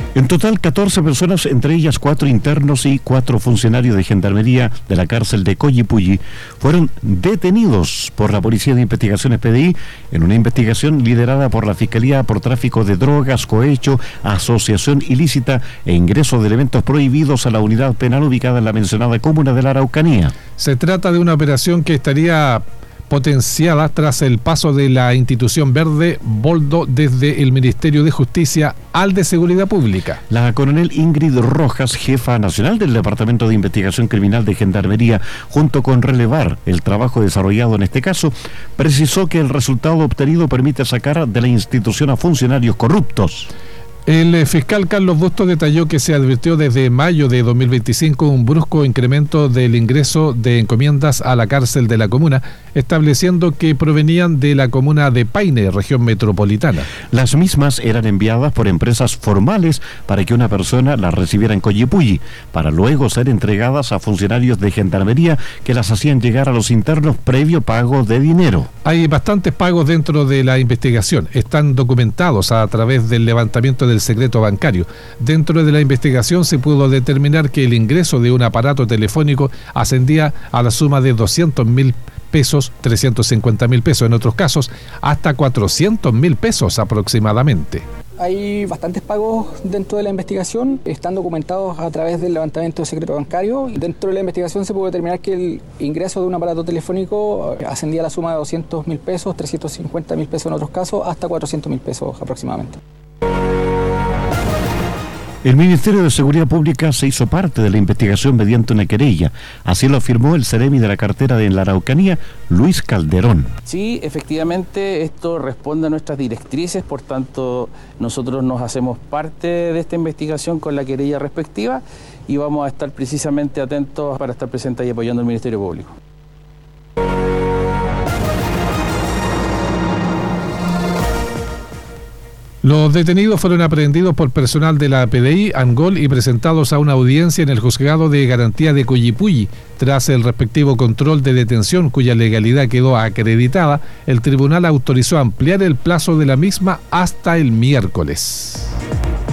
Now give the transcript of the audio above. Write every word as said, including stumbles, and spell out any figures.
En total, catorce personas, entre ellas cuatro internos y cuatro funcionarios de gendarmería de la cárcel de Collipulli, fueron detenidos por la Policía de Investigaciones P D I en una investigación liderada por la Fiscalía por tráfico de drogas, cohecho, asociación ilícita e ingreso de elementos prohibidos a la unidad penal ubicada en la mencionada comuna de la Araucanía. Se trata de una operación que estaría potenciada tras el paso de la institución verde Boldo desde el Ministerio de Justicia al de Seguridad Pública. La coronel Ingrid Rojas, jefa nacional del Departamento de Investigación Criminal de Gendarmería, junto con relevar el trabajo desarrollado en este caso, precisó que el resultado obtenido permite sacar de la institución a funcionarios corruptos. El fiscal Carlos Bustos detalló que se advirtió desde mayo de dos mil veinticinco un brusco incremento del ingreso de encomiendas a la cárcel de la comuna, estableciendo que provenían de la comuna de Paine, región metropolitana. Las mismas eran enviadas por empresas formales para que una persona las recibiera en Collipulli, para luego ser entregadas a funcionarios de gendarmería que las hacían llegar a los internos previo pago de dinero. Hay bastantes pagos dentro de la investigación, están documentados a través del levantamiento del secreto bancario. Dentro de la investigación se pudo determinar que el ingreso de un aparato telefónico ascendía a la suma de doscientos mil pesos, trescientos cincuenta mil pesos en otros casos, hasta cuatrocientos mil pesos aproximadamente. Hay bastantes pagos dentro de la investigación, están documentados a través del levantamiento del secreto bancario. Dentro de la investigación se pudo determinar que el ingreso de un aparato telefónico ascendía a la suma de doscientos mil pesos, trescientos cincuenta mil pesos en otros casos, hasta cuatrocientos mil pesos aproximadamente. El Ministerio de Seguridad Pública se hizo parte de la investigación mediante una querella. Así lo afirmó el seremi de la cartera de la Araucanía, Luis Calderón. Sí, efectivamente, esto responde a nuestras directrices, por tanto, nosotros nos hacemos parte de esta investigación con la querella respectiva y vamos a estar precisamente atentos para estar presentes y apoyando al Ministerio Público. Los detenidos fueron aprehendidos por personal de la P D I, ANGOL, y presentados a una audiencia en el Juzgado de Garantía de Collipulli. Tras el respectivo control de detención, cuya legalidad quedó acreditada, el tribunal autorizó ampliar el plazo de la misma hasta el miércoles.